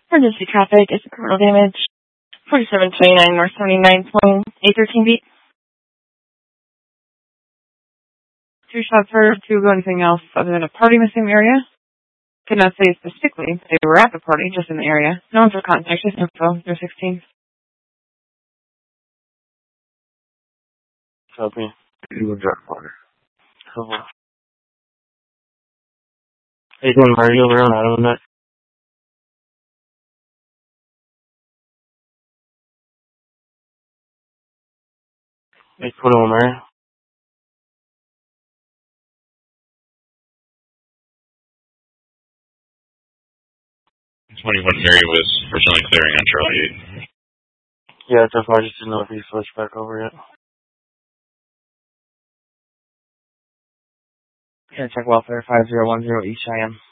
Emergency traffic is criminal damage. 4729 North 79.813 feet. 2 shots heard. 2 go anything else other than a party missing in the area. Could not say specifically they were at the party, just in the area. No one for contact, just info. 016. Copy. You would drop water. Cool. Hey, doing Mario over on Adam Net? Hey, put on there. 21 Mary was originally clearing on Charlie 8. Yeah, it's I just didn't know if he switched back over yet. Yeah, check welfare 5010 East Cheyenne.